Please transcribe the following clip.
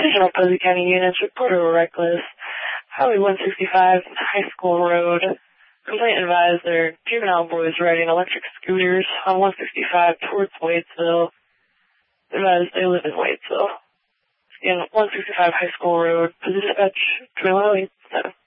Additional Posey County units report over reckless. Highway 165, High School Road. Complaint advised there are juvenile boys riding electric scooters on 165 towards Wadesville. Advised they live in Wadesville. Again, 165 High School Road. Dispatch 2108.